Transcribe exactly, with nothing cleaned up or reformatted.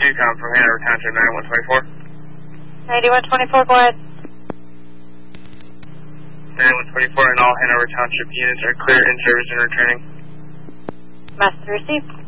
Ducom from Hanover Township, ninety-one twenty-four. ninety-one twenty-four, go ahead. ninety-one twenty-four and all Hanover Township units are clear in service and returning. Message received.